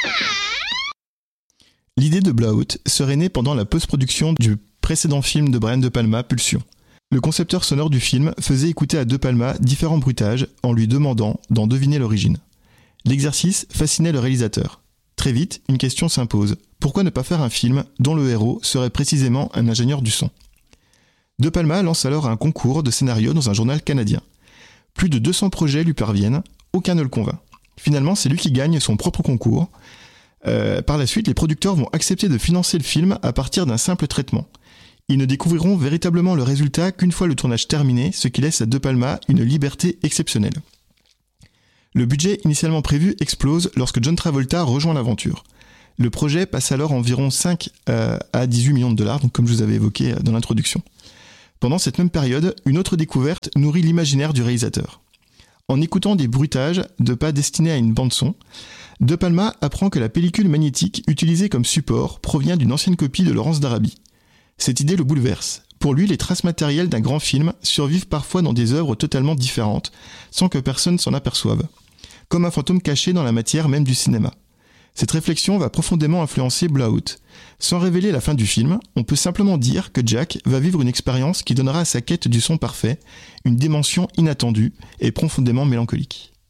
L'idée de Blowout serait née pendant la post-production du précédent film de Brian De Palma, Pulsion. Le concepteur sonore du film faisait écouter à De Palma différents bruitages en lui demandant d'en deviner l'origine. L'exercice fascinait le réalisateur. Très vite, une question s'impose. Pourquoi ne pas faire un film dont le héros serait précisément un ingénieur du son ? De Palma lance alors un concours de scénario dans un journal canadien. Plus de 200 projets lui parviennent, aucun ne le convainc. Finalement, c'est lui qui gagne son propre concours. Par la suite, les producteurs vont accepter de financer le film à partir d'un simple traitement. Ils ne découvriront véritablement le résultat qu'une fois le tournage terminé, ce qui laisse à De Palma une liberté exceptionnelle. Le budget initialement prévu explose lorsque John Travolta rejoint l'aventure. Le projet passe alors environ 5 à 18 millions de dollars, donc comme je vous avais évoqué dans l'introduction. Pendant cette même période, une autre découverte nourrit l'imaginaire du réalisateur. En écoutant des bruitages de pas destinés à une bande-son, De Palma apprend que la pellicule magnétique utilisée comme support provient d'une ancienne copie de Laurence d'Arabie. Cette idée le bouleverse. Pour lui, les traces matérielles d'un grand film survivent parfois dans des œuvres totalement différentes, sans que personne s'en aperçoive. Comme un fantôme caché dans la matière même du cinéma. Cette réflexion va profondément influencer Blowout. Sans révéler la fin du film, on peut simplement dire que Jack va vivre une expérience qui donnera à sa quête du son parfait une dimension inattendue et profondément mélancolique.